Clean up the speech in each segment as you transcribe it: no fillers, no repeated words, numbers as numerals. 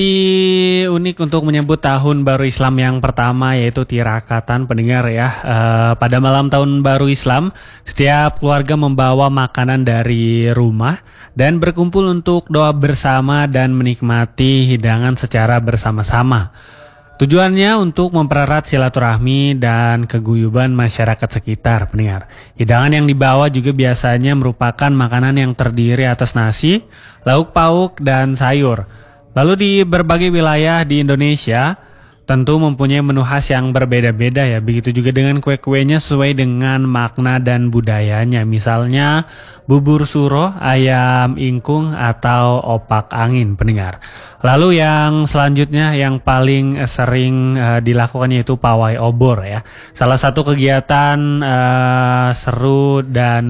Unik untuk menyambut tahun baru Islam yang pertama yaitu tirakatan pendengar ya. Pada malam tahun baru Islam, setiap keluarga membawa makanan dari rumah dan berkumpul untuk doa bersama dan menikmati hidangan secara bersama-sama. Tujuannya untuk mempererat silaturahmi dan keguyuban masyarakat sekitar, pendengar. Hidangan yang dibawa juga biasanya merupakan makanan yang terdiri atas nasi, lauk pauk, dan sayur. Lalu di berbagai wilayah di Indonesia tentu mempunyai menu khas yang berbeda-beda ya. Begitu juga dengan kue-kuenya sesuai dengan makna dan budayanya. Misalnya bubur suro, ayam ingkung, atau opak angin, pendengar. Lalu yang selanjutnya yang paling sering dilakukan yaitu pawai obor ya. Salah satu kegiatan seru dan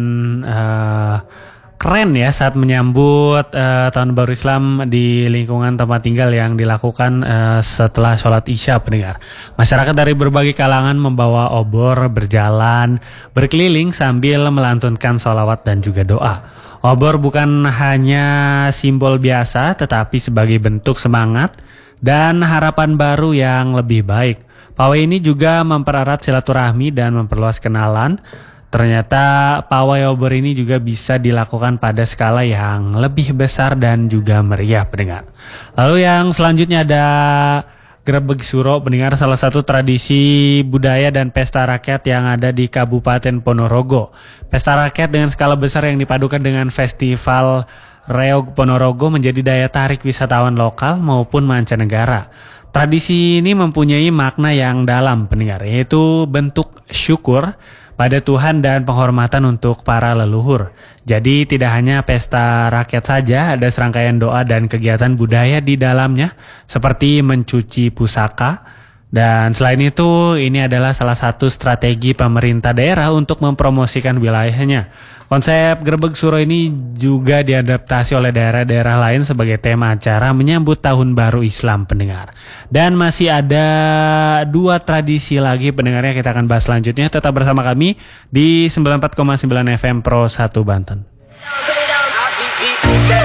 keren ya saat menyambut tahun baru Islam di lingkungan tempat tinggal yang dilakukan setelah sholat isya, pendengar. Masyarakat dari berbagai kalangan membawa obor, berjalan, berkeliling sambil melantunkan sholawat dan juga doa. Obor bukan hanya simbol biasa tetapi sebagai bentuk semangat dan harapan baru yang lebih baik. Pawai ini juga mempererat silaturahmi dan memperluas kenalan. Ternyata pawai obor ini juga bisa dilakukan pada skala yang lebih besar dan juga meriah, pendengar. Lalu yang selanjutnya ada Grebeg Suro, pendengar, salah satu tradisi budaya dan pesta rakyat yang ada di Kabupaten Ponorogo. Pesta rakyat dengan skala besar yang dipadukan dengan festival Reog Ponorogo menjadi daya tarik wisatawan lokal maupun mancanegara. Tradisi ini mempunyai makna yang dalam, pendengar, yaitu bentuk syukur pada Tuhan dan penghormatan untuk para leluhur. Jadi tidak hanya pesta rakyat saja, ada serangkaian doa dan kegiatan budaya di dalamnya seperti mencuci pusaka. Dan selain itu, ini adalah salah satu strategi pemerintah daerah untuk mempromosikan wilayahnya. Konsep Grebeg Suro ini juga diadaptasi oleh daerah-daerah lain sebagai tema acara menyambut tahun baru Islam, pendengar. Dan masih ada dua tradisi lagi, pendengarnya, kita akan bahas selanjutnya. Tetap bersama kami di 94,9 FM Pro 1 Banten.